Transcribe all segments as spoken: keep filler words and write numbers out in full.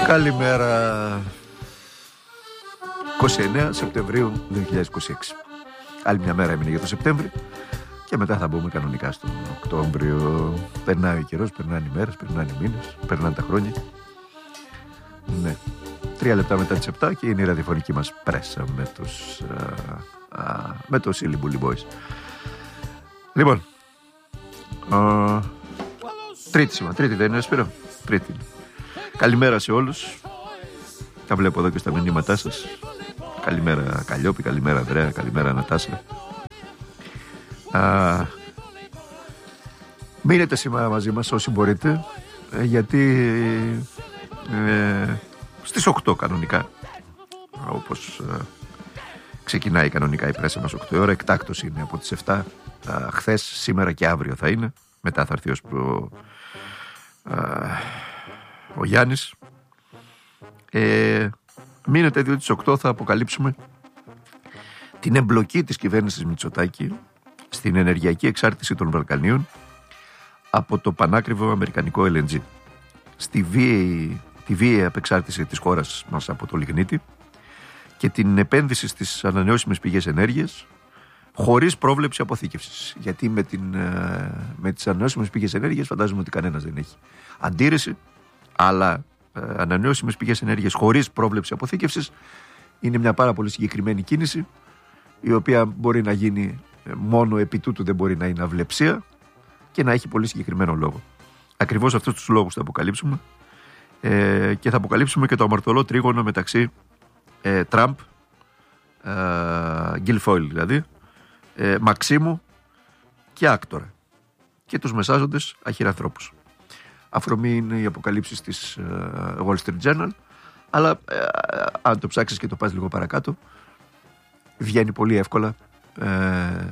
Καλημέρα. είκοσι εννέα Σεπτεμβρίου δύο χιλιάδες είκοσι έξι. Άλλη μια μέρα έμεινε για το Σεπτέμβρη και μετά θα μπούμε κανονικά στον Οκτώβριο. Περνάει ο καιρός, περνάνε οι μέρες, περνάνε οι μήνες, περνάνε τα χρόνια. Ναι. Τρία λεπτά μετά τις επτά και είναι η ραδιοφωνική μας πρέσα με τους α, α, με το Silly Bully Boys. Λοιπόν, α, τρίτη σήμερα, τρίτη δεν είναι, Σπύρο? Τρίτη. Καλημέρα σε όλους. Τα βλέπω εδώ και στα μηνύματά σας. Καλημέρα Καλλιόπη, καλημέρα Ανδρέα, καλημέρα Νατάσα. Α, μείνετε σήμερα μαζί μας όσοι μπορείτε, γιατί ε, στις οκτώ κανονικά, όπως ε, ξεκινάει κανονικά η πρέσα μας οκτώ ώρα, εκτάκτος είναι από τις επτά, α, χθες, σήμερα και αύριο θα είναι, μετά θα έρθει ως προ, α, ο Γιάννης. Ε, μείνετε, διότι στις οκτώ θα αποκαλύψουμε την εμπλοκή της κυβέρνησης Μητσοτάκη στην ενεργειακή εξάρτηση των Βαλκανίων από το πανάκριβο αμερικανικό ελ εν τζι, στη βίαιη, τη βίαιη απεξάρτηση της χώρας μας από το λιγνίτη και την επένδυση στις ανανεώσιμες πηγές ενέργειας χωρίς πρόβλεψη αποθήκευσης. Γιατί με, την, με τις ανανεώσιμες πηγές ενέργειας φαντάζομαι ότι κανένας δεν έχει αντίρρηση, αλλά ανανεώσιμες πηγές ενέργειας χωρίς πρόβλεψη αποθήκευσης είναι μια πάρα πολύ συγκεκριμένη κίνηση, η οποία μπορεί να γίνει μόνο επί τούτου, δεν μπορεί να είναι αυλεψία και να έχει πολύ συγκεκριμένο λόγο. Ακριβώς αυτούς τους λόγους θα αποκαλύψουμε ε, και θα αποκαλύψουμε και το αμαρτωλό τρίγωνο μεταξύ ε, Τραμπ, ε, Γκιλφόιλ δηλαδή, ε, Μαξίμου και Άκτορα και τους μεσάζοντες αχυρανθρώπους. Αφορμή είναι οι αποκαλύψεις της uh, Wall Street Journal, αλλά uh, αν το ψάξεις και το πας λίγο παρακάτω, βγαίνει πολύ εύκολα uh,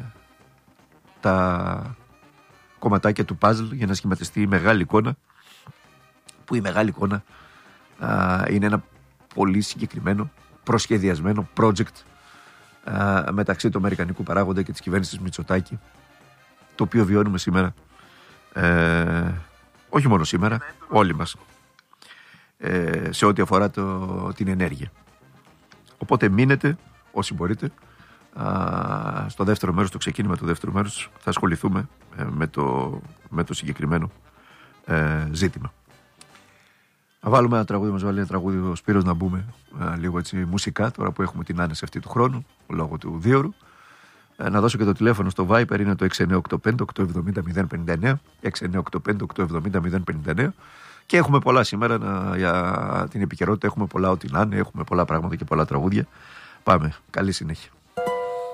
τα κομματάκια του puzzle για να σχηματιστεί η μεγάλη εικόνα, που η μεγάλη εικόνα uh, είναι ένα πολύ συγκεκριμένο, προσχεδιασμένο project uh, μεταξύ του αμερικανικού παράγοντα και της κυβέρνησης Μητσοτάκη, το οποίο βιώνουμε σήμερα, uh, όχι μόνο σήμερα, όλοι μας, ε, σε ό,τι αφορά το, την ενέργεια. Οπότε μείνετε όσοι μπορείτε. Α, στο δεύτερο μέρος, το ξεκίνημα του δεύτερου μέρους, θα ασχοληθούμε ε, με, το, με το συγκεκριμένο ε, ζήτημα. Να βάλουμε ένα τραγούδι, μας βάλει ένα τραγούδι ο Σπύρος, να μπούμε ε, λίγο έτσι μουσικά, τώρα που έχουμε την άνεση αυτή του χρόνου, λόγω του δίωρου. Ε, να δώσω και το τηλέφωνο στο Viper, είναι το έξι εννιά οκτώ πέντε οκτώ επτά μηδέν μηδέν πέντε εννέα, έξι εννιά οκτώ πέντε οκτώ επτά μηδέν πέντε εννέα, και έχουμε πολλά σήμερα να, για την επικαιρότητα, έχουμε πολλά ό,τι να είναι, έχουμε πολλά πράγματα και πολλά τραγούδια. Πάμε, καλή συνέχεια.